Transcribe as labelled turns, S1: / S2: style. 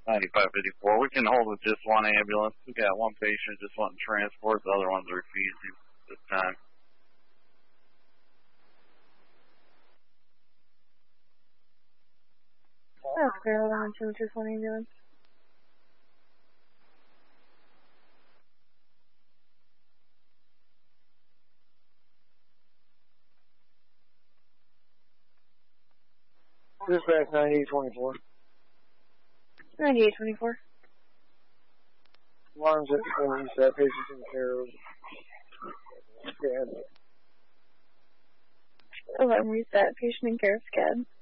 S1: 9554. We can hold with just one ambulance. We got one patient just wanting transport. The other one's refusing this time.
S2: That's clear. 11-2, just one ambulance.
S3: Dispatch 9824.
S2: 9824.
S3: Alarms at the police, patients in care of.
S2: Alarm reset, patient in care of SCAD.